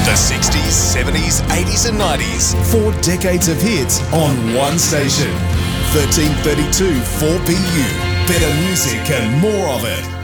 The 60s, 70s, 80s and 90s. 4 decades of hits on one station. 1332 4PU. Better music and more of it.